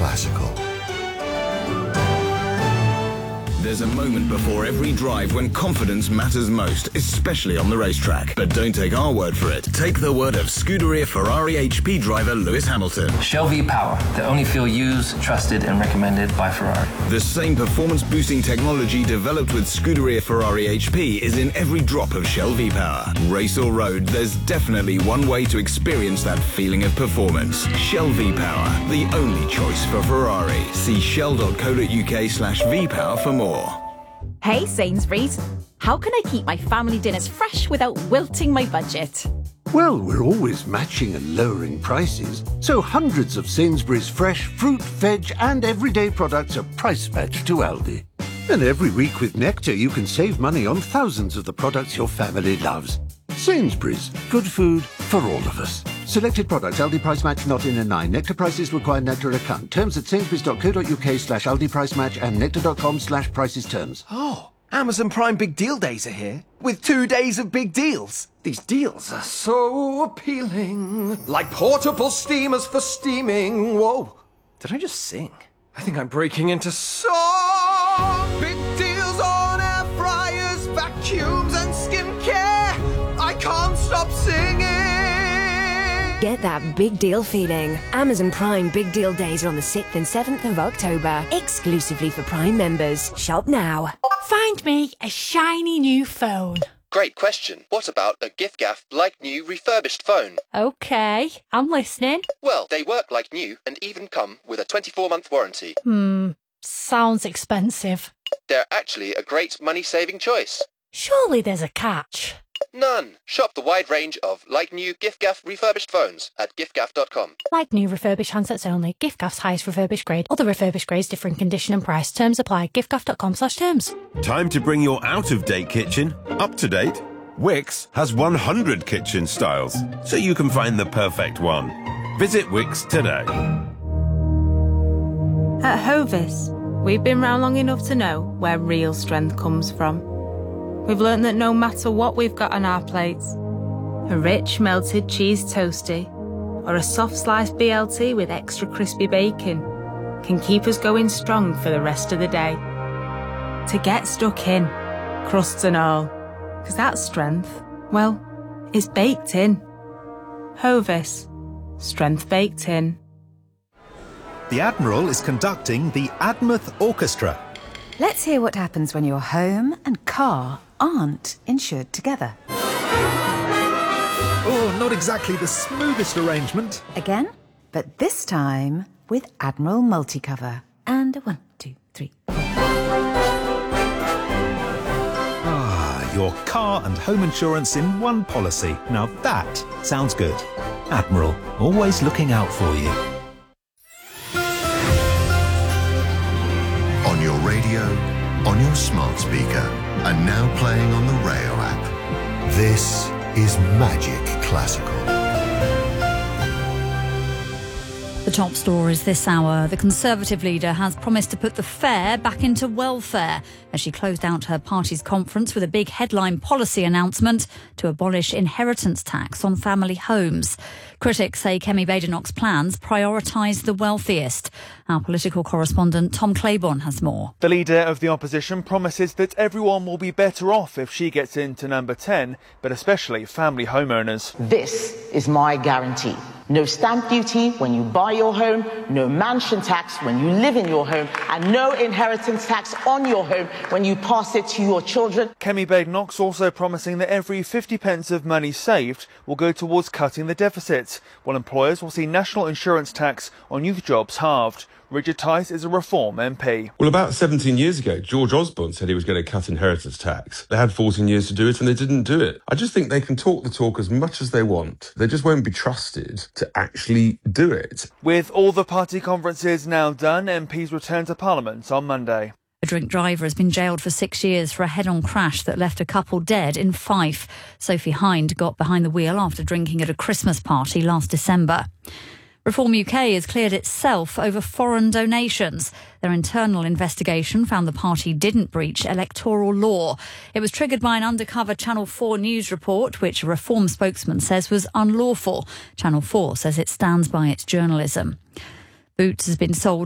classical. There's a moment before every drive when confidence matters most, especially on the racetrack. But don't take our word for it. Take the word of Scuderia Ferrari HP driver Lewis Hamilton. Shell V-Power, the only fuel used, trusted and recommended by Ferrari. The same performance-boosting technology developed with Scuderia Ferrari HP is in every drop of Shell V-Power. Race or road, there's definitely one way to experience that feeling of performance. Shell V-Power, the only choice for Ferrari. See shell.co.uk/V-Power for more. Hey Sainsbury's, how can I keep my family dinners fresh without wilting my budget? Well, we're always matching and lowering prices, so hundreds of Sainsbury's fresh fruit, veg and everyday products are price matched to Aldi. And every week with Nectar you can save money on thousands of the products your family loves. Sainsbury's, good food for all of us. Selected products, Aldi price match not in a 9. Nectar prices require Nectar account. Terms at sainsbury's.co.uk/Aldi price match and nectar.com/prices terms. Oh, Amazon Prime Big Deal Days are here, with 2 days of big deals. These deals are so appealing. Like portable steamers for steaming. Whoa, did I just sing? I think I'm breaking into song. Big deals on air fryers, vacuums and skincare. I can't stop singing. Get that big deal feeling. Amazon Prime Big Deal Days are on the 6th and 7th of October. Exclusively for Prime members. Shop now. Find me a shiny new phone. Great question. What about a gift-gaff like new refurbished phone? Okay, I'm listening. Well, they work like new and even come with a 24-month warranty. Sounds expensive. They're actually a great money-saving choice. Surely there's a catch. None. Shop the wide range of like new gift-gaff refurbished phones at giftgaff.com. Like new refurbished handsets only. Giftgaff's highest refurbished grade. Other refurbished grades differ in condition and price. Terms apply. Giftgaff.com/terms. Time to bring your out-of-date kitchen up to date. Wix has 100 kitchen styles, so you can find the perfect one. Visit Wix today. At Hovis, we've been round long enough to know where real strength comes from. We've learned that no matter what we've got on our plates, a rich melted cheese toastie or a soft sliced BLT with extra crispy bacon can keep us going strong for the rest of the day. To get stuck in, crusts and all, because that strength, well, it's baked in. Hovis, strength baked in. The Admiral is conducting the Admouth Orchestra. Let's hear what happens when your home and car aren't insured together. Oh, not exactly the smoothest arrangement. Again, but this time with Admiral Multicover. And 1, 2, 3. Ah, your car and home insurance in one policy. Now that sounds good. Admiral, always looking out for you. On your radio, on your smart speaker, and now playing on the Rayo app. This is Magic Classical. The top stories this hour. The Conservative leader has promised to put the fair back into welfare as she closed out her party's conference with a big headline policy announcement to abolish inheritance tax on family homes. Critics say Kemi Badenoch's plans prioritise the wealthiest. Our political correspondent Tom Claiborne has more. The leader of the opposition promises that everyone will be better off if she gets into number 10, but especially family homeowners. This is my guarantee. No stamp duty when you buy your home, no mansion tax when you live in your home, and no inheritance tax on your home when you pass it to your children. Kemi Badenoch's also promising that every 50 pence of money saved will go towards cutting the deficit, while employers will see national insurance tax on youth jobs halved. Richard Tice is a Reform MP. Well, about 17 years ago, George Osborne said he was going to cut inheritance tax. They had 14 years to do it and they didn't do it. I just think they can talk the talk as much as they want. They just won't be trusted to actually do it. With all the party conferences now done, MPs return to Parliament on Monday. A drink driver has been jailed for 6 years for a head-on crash that left a couple dead in Fife. Sophie Hind got behind the wheel after drinking at a Christmas party last December. Reform UK has cleared itself over foreign donations. Their internal investigation found the party didn't breach electoral law. It was triggered by an undercover Channel 4 news report, which a Reform spokesman says was unlawful. Channel 4 says it stands by its journalism. Boots has been sold